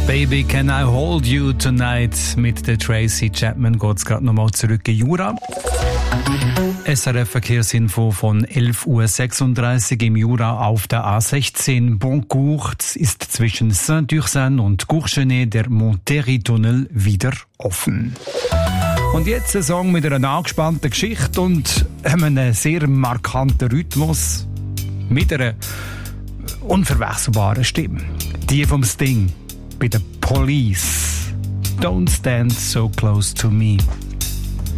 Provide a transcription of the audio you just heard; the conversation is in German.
Baby, can I hold you tonight? Mit der Tracy Chapman geht's gerade nochmal zurück in Jura. SRF-Verkehrsinfo von 11.36 Uhr im Jura auf der A16 Boncourt ist zwischen Saint-Ursanne und Courchenet der Monterey-Tunnel wieder offen. Und jetzt ein Song mit einer angespannten Geschichte und einem sehr markanten Rhythmus mit einer unverwechselbaren Stimme. Die vom Sting bei der Police. Don't stand so close to me.